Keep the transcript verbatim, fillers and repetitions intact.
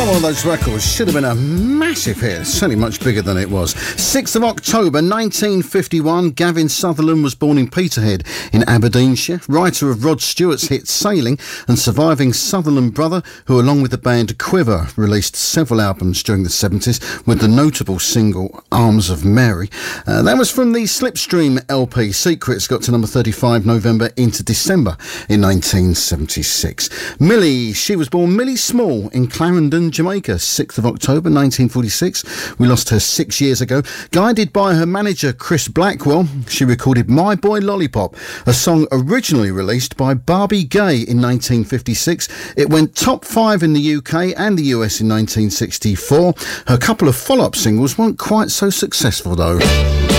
One of those records should have been a massive hit, certainly much bigger than it was. sixth of October nineteen fifty-one, Gavin Sutherland was born in Peterhead in Aberdeenshire, writer of Rod Stewart's hit Sailing and surviving Sutherland brother, who along with the band Quiver released several albums during the seventies with the notable single Arms of Mary. Uh, that was from the Slipstream L P. Secrets got to number thirty-five November into December in nineteen seventy-six. Millie, she was born Millie Small in Clarendon, Jamaica, sixth of October nineteen forty-six. We lost her six years ago. Guided by her manager Chris Blackwell, she recorded My Boy Lollipop, a song originally released by Barbie Gay in nineteen fifty-six. It went top five in the U K and the U S in nineteen sixty-four. Her couple of follow-up singles weren't quite so successful though.